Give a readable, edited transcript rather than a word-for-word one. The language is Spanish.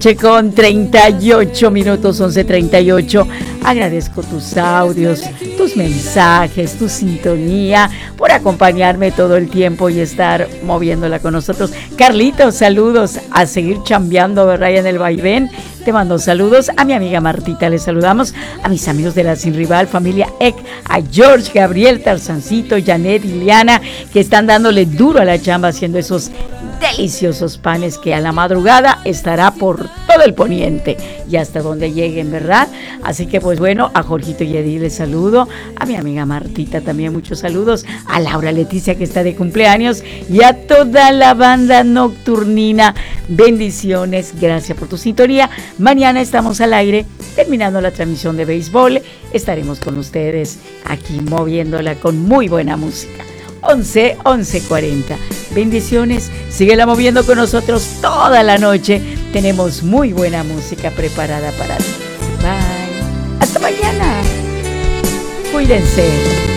Con 38 minutos, 11:38. Agradezco tus audios, tus mensajes, tu sintonía, por acompañarme todo el tiempo y estar moviéndola con nosotros. Carlitos, saludos, a seguir chambeando, ¿verdad? En el vaivén. Te mando saludos a mi amiga Martita, les saludamos a mis amigos de la Sin Rival, familia Eck, a George, Gabriel, Tarzancito, Janet y Liana, que están dándole duro a la chamba haciendo esos deliciosos panes que a la madrugada estará por todo el poniente y hasta donde lleguen, ¿verdad? Así que pues bueno, a Jorgito y Edith les saludo, a mi amiga Martita también muchos saludos, a Laura Leticia que está de cumpleaños y a toda la banda nocturnina, bendiciones, gracias por tu sintonía. Mañana estamos al aire, terminando la transmisión de béisbol, estaremos con ustedes aquí moviéndola con muy buena música. 11:40. Bendiciones, síguela moviendo con nosotros toda la noche. Tenemos muy buena música preparada para ti. Bye. Hasta mañana. Cuídense.